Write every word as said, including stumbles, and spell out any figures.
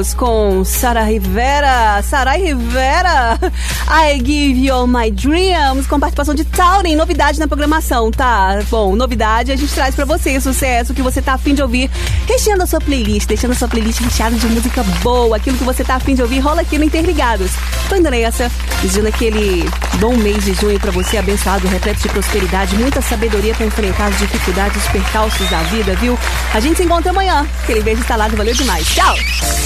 Interligados com Sara Rivera. Sara Rivera, I Give You All My Dreams, com participação de Tauren. Novidade na programação, tá? Bom, novidade a gente traz pra você, sucesso que você tá afim de ouvir, recheando a sua playlist, deixando a sua playlist recheada de música boa. Aquilo que você tá afim de ouvir rola aqui no Interligados. Tô indo nessa, desejando aquele bom mês de junho pra você, abençoado, repleto de prosperidade, muita sabedoria pra enfrentar as dificuldades, os percalços da vida, viu? A gente se encontra amanhã. Aquele beijo instalado, valeu demais. Tchau!